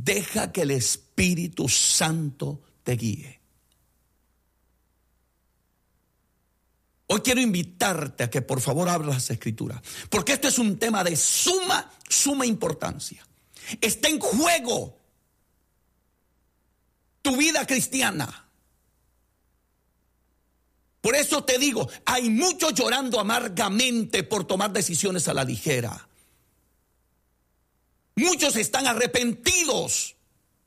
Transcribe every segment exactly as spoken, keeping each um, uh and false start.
Deja que el Espíritu Santo te guíe. Hoy quiero invitarte a que por favor abras las Escrituras, porque esto es un tema de suma, suma importancia. Está en juego tu vida cristiana. Por eso te digo, hay muchos llorando amargamente por tomar decisiones a la ligera. Muchos están arrepentidos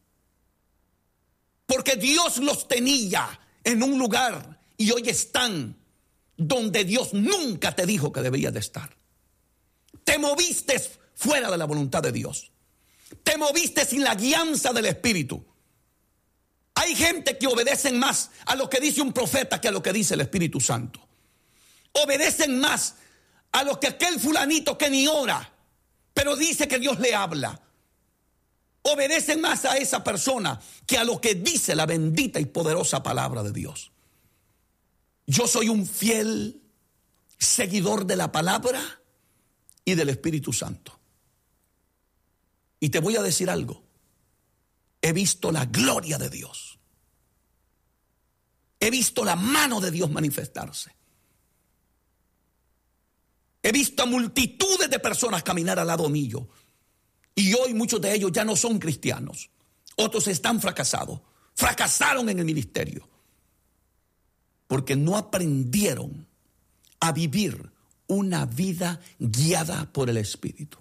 porque Dios los tenía en un lugar y hoy están donde Dios nunca te dijo que debías de estar. Te moviste fuera de la voluntad de Dios. Te moviste sin la guianza del Espíritu. Hay gente que obedecen más a lo que dice un profeta que a lo que dice el Espíritu Santo. Obedecen más a lo que aquel fulanito que ni ora, pero dice que Dios le habla. Obedecen más a esa persona que a lo que dice la bendita y poderosa palabra de Dios. Yo soy un fiel seguidor de la palabra y del Espíritu Santo. Y te voy a decir algo. He visto la gloria de Dios. He visto la mano de Dios manifestarse. He visto a multitudes de personas caminar al lado mío. Y hoy muchos de ellos ya no son cristianos. Otros están fracasados. Fracasaron en el ministerio. Porque no aprendieron a vivir una vida guiada por el Espíritu.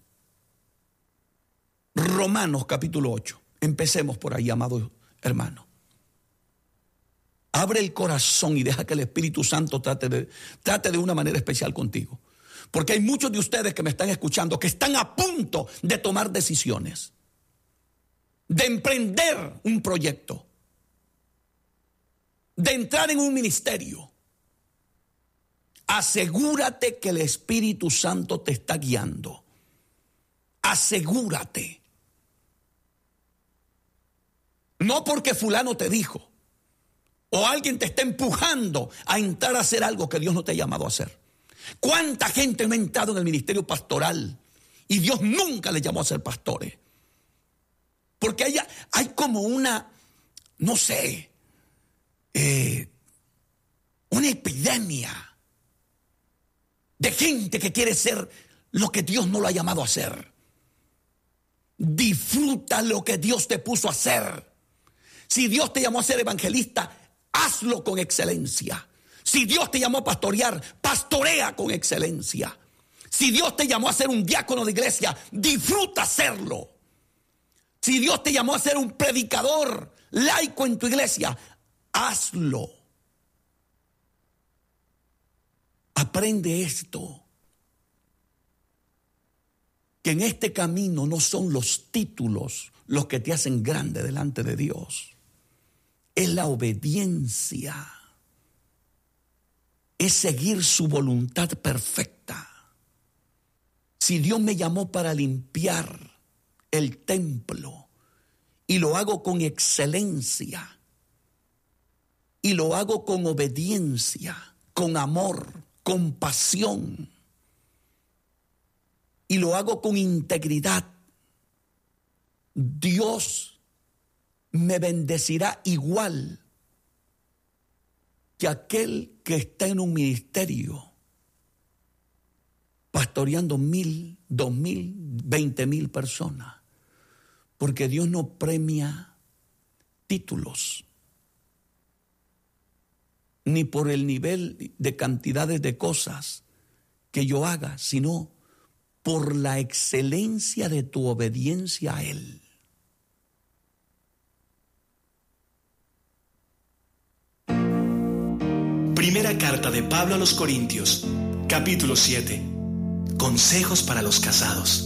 Romanos capítulo ocho. Empecemos por ahí, amado hermano. Abre el corazón y deja que el Espíritu Santo trate de, trate de una manera especial contigo. Porque hay muchos de ustedes que me están escuchando que están a punto de tomar decisiones, de emprender un proyecto, de entrar en un ministerio. Asegúrate que el Espíritu Santo te está guiando. Asegúrate. No porque fulano te dijo o alguien te está empujando a entrar a hacer algo que Dios no te ha llamado a hacer. ¿Cuánta gente no ha entrado en el ministerio pastoral y Dios nunca le llamó a ser pastores? Porque hay, hay como una, no sé, eh, una epidemia de gente que quiere ser lo que Dios no lo ha llamado a hacer. Disfruta lo que Dios te puso a hacer. Si Dios te llamó a ser evangelista, hazlo con excelencia. Si Dios te llamó a pastorear, pastorea con excelencia. Si Dios te llamó a ser un diácono de iglesia, disfruta hacerlo. Si Dios te llamó a ser un predicador laico en tu iglesia, hazlo. Aprende esto. Que en este camino no son los títulos los que te hacen grande delante de Dios. Es la obediencia. Es seguir su voluntad perfecta. Si Dios me llamó para limpiar el templo y lo hago con excelencia y lo hago con obediencia, con amor, con pasión y lo hago con integridad, Dios me bendecirá igual que aquel que está en un ministerio pastoreando mil, dos mil, veinte mil personas. Porque Dios no premia títulos, ni por el nivel de cantidades de cosas que yo haga, sino por la excelencia de tu obediencia a Él. Primera carta de Pablo a los Corintios, capítulo siete. Consejos para los casados.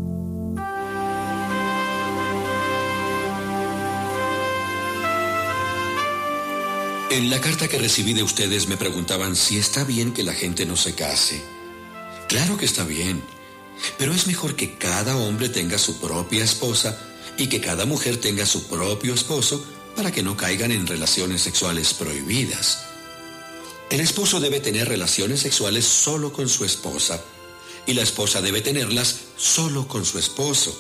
En la carta que recibí de ustedes me preguntaban si está bien que la gente no se case. Claro que está bien, pero es mejor que cada hombre tenga su propia esposa y que cada mujer tenga su propio esposo para que no caigan en relaciones sexuales prohibidas. El esposo debe tener relaciones sexuales solo con su esposa y la esposa debe tenerlas solo con su esposo.